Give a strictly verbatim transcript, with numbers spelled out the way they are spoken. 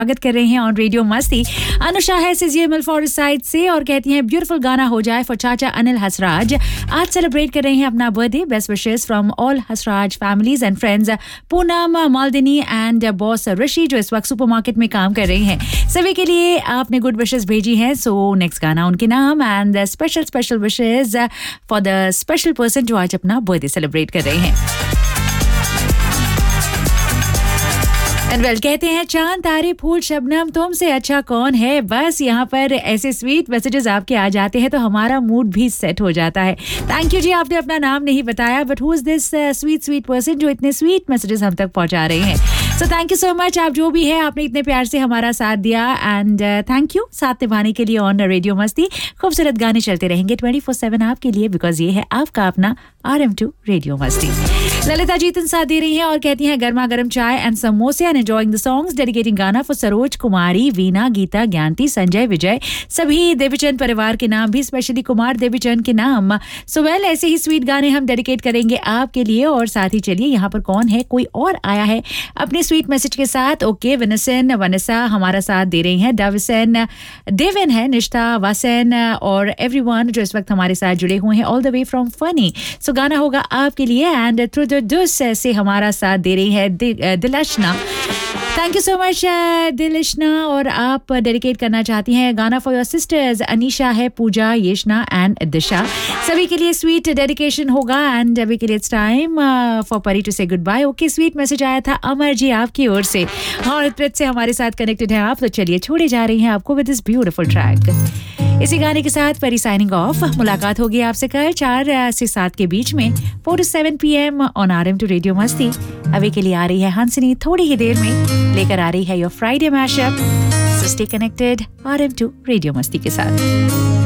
स्वागत कर रहे हैं ऑन रेडियो मस्ती। अनुषा है सीजीएमएल फॉरेस्ट साइड से और कहती हैं ब्यूटीफुल गाना हो जाए फॉर चाचा अनिल हसराज। आज सेलिब्रेट कर रहे हैं अपना birthday. Best wishes from all Hasraj families and friends. Poonam, मालदिनी and boss ऋषि जो इस वक्त सुपरमार्केट में काम कर रहे हैं, सभी के लिए आपने गुड विशेस भेजी हैं। सो नेक्स्ट गाना उनके नाम and special special wishes for the special person जो आज अपना बर्थडे सेलिब्रेट कर रहे हैं। एंड वेल कहते हैं चांद तारे फूल शबनम तुमसे अच्छा कौन है। बस यहाँ पर ऐसे स्वीट मैसेजेस आपके आ जाते हैं तो हमारा मूड भी सेट हो जाता है। थैंक यू जी, आपने अपना नाम नहीं बताया, but who is this sweet sweet person जो इतने स्वीट मैसेजेस हम तक पहुंचा रहे हैं। So thank you so much. आप जो भी है, आपने इतने प्यार से हमारा साथ दिया एंड थैंक यू साथ निभाने के लिए ऑन रेडियो मस्ती। खूबसूरत गाने चलते रहेंगे ट्वेंटी फोर सेवन आपके लिए, बिकॉज ये है आपका अपना आर एम टू रेडियो मस्ती। ललिता जीतन साथ दे रही हैं और कहती हैं गर्मा गर्म चाय एंड समोसे and enjoying the songs. Dedicating गाना फॉर सरोज कुमारी, वीना, गीता, ज्ञानती, संजय, विजय, सभी देवीचंद परिवार के नाम भी, स्पेशली कुमार देवीचंद के नाम। सो वेल ऐसे ही स्वीट गाने हम डेडिकेट करेंगे आपके लिए। और साथ ही चलिए यहाँ पर कौन है, कोई और आया है अपने स्वीट मैसेज के साथ। ओके, विनसन वनसा हमारा साथ दे रही हैं, डवसन, देवन है, निष्ठा, वासन और एवरीवन जो इस वक्त हमारे साथ जुड़े हुए हैं all the way from funny. सो गाना होगा आपके लिए एंड थ्रू द दुस से हमारा साथ दे रही है दि, दिलशना। Thank you so much दिलशना। और आप डेडिकेट करना चाहती हैं गाना फॉर योर सिस्टर्स, अनीशा है, पूजा, येशना एंड दिशा, सभी के लिए स्वीट डेडिकेशन होगा। एंड अभी के लिए इट्स टाइम फॉर परी टू से good bye. Okay, sweet message आया था अमर जी आपकी ओर से और प्रीत से हमारे साथ कनेक्टेड हैं आप, तो चलिए छोड़े जा रही हैं आपको विद दिस ब्यूटीफुल ट्रैक। इसी गाने के साथ परी साइनिंग ऑफ। मुलाकात होगी आपसे कल चार से सात के बीच में four to seven P M on R M to radio मस्ती। अभी के लिए आ रही है हंसनी थोड़ी ही देर में लेकर आ रही है your Friday mashup. So stay connected R M to radio मस्ती के साथ।